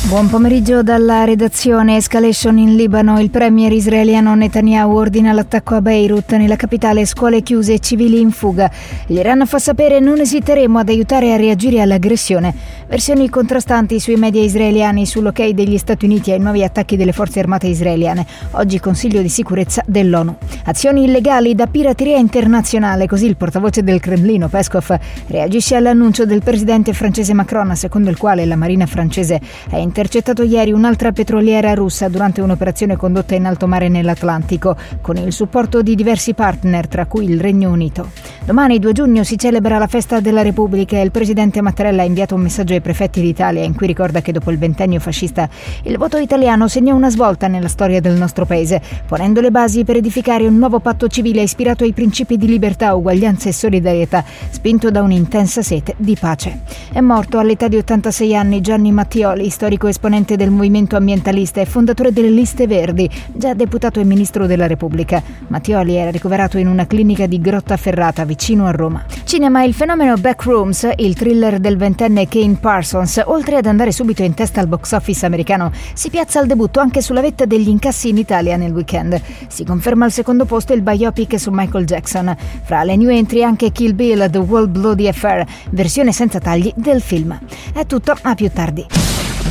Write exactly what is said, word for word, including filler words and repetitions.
Buon pomeriggio dalla redazione. Escalation in Libano. Il premier israeliano Netanyahu ordina l'attacco a Beirut. Nella capitale scuole chiuse e civili in fuga. L'Iran fa sapere: non esiteremo ad aiutare a reagire all'aggressione. Versioni contrastanti sui media israeliani sull'ok degli Stati Uniti ai nuovi attacchi delle forze armate israeliane. Oggi Consiglio di sicurezza dell'ONU. Azioni illegali da pirateria internazionale. Così il portavoce del Cremlino Peskov reagisce all'annuncio del presidente francese Macron, secondo il quale la marina francese ha intercettato ieri un'altra petroliera russa durante un'operazione condotta in alto mare nell'Atlantico, con il supporto di diversi partner, tra cui il Regno Unito. Domani, due giugno, si celebra la festa della Repubblica e il presidente Mattarella ha inviato un messaggio ai prefetti d'Italia in cui ricorda che dopo il ventennio fascista il voto italiano segnò una svolta nella storia del nostro paese, ponendo le basi per edificare un nuovo patto civile ispirato ai principi di libertà, uguaglianza e solidarietà, spinto da un'intensa sete di pace. È morto all'età di ottantasei anni Gianni Mattioli, storico esponente del movimento ambientalista e fondatore delle Liste Verdi, già deputato e ministro della Repubblica. Mattioli era ricoverato in una clinica di Grottaferrata, vicino a Roma. Cinema: il fenomeno Backrooms, il thriller del ventenne Kane Parsons, oltre ad andare subito in testa al box office americano, si piazza al debutto anche sulla vetta degli incassi in Italia nel weekend. Si conferma al secondo posto il biopic su Michael Jackson. Fra le new entry anche Kill Bill, The World Bloody Affair, versione senza tagli del film. È tutto, a più tardi.